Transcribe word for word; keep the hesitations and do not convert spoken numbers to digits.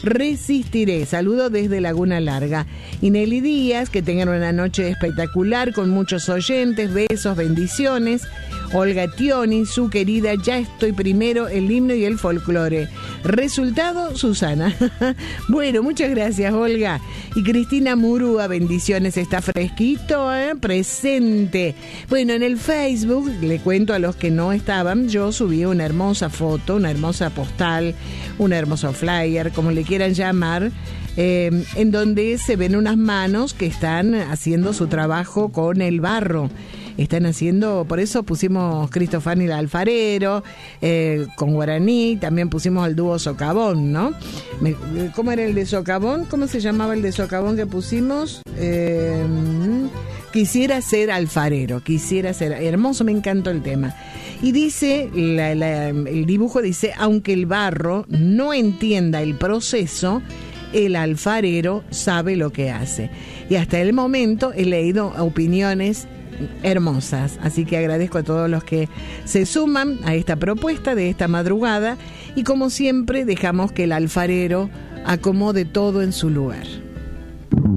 resistiré. Saludo desde Laguna Larga. Y Nelly Díaz, que tengan una noche espectacular con muchos oyentes, besos, bendiciones. Olga Tioni, su querida, ya estoy primero, el himno y el folclore. Resultado, Susana. Bueno, muchas gracias, Olga. Y Cristina Murúa, bendiciones, está fresquito, ¿eh? Presente. Bueno, en el Facebook, le cuento a los que no estaban, yo subí una hermosa foto, una hermosa postal, un hermoso flyer, como le quieran llamar, eh, en donde se ven unas manos que están haciendo su trabajo con el barro. Están haciendo, por eso pusimos Cristofani el alfarero, eh, con guaraní, también pusimos el dúo Socavón, ¿no? Me, ¿Cómo era el de Socavón? ¿Cómo se llamaba el de Socavón que pusimos? Eh, quisiera ser alfarero, quisiera ser, hermoso, me encantó el tema. Y dice, la, la, el dibujo dice, aunque el barro no entienda el proceso, el alfarero sabe lo que hace. Y hasta el momento he leído opiniones hermosas, así que agradezco a todos los que se suman a esta propuesta de esta madrugada y como siempre dejamos que el alfarero acomode todo en su lugar.